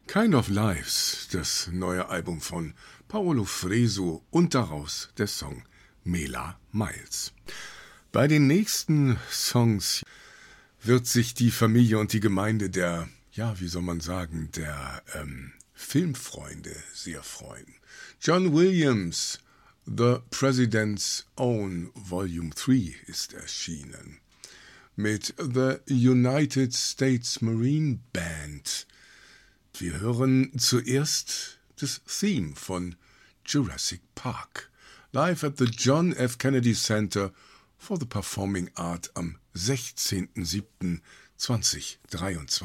Kind of Lives, das neue Album von Paolo Fresu und daraus der Song Mela Miles. Bei den nächsten Songs wird sich die Familie und die Gemeinde der, ja, wie soll man sagen, der Filmfreunde sehr freuen. John Williams, The President's Own Volume 3 ist erschienen. Mit The United States Marine Band. Wir hören zuerst das Theme von Jurassic Park. Live at the John F. Kennedy Center for the Performing Art am 16.07.2023.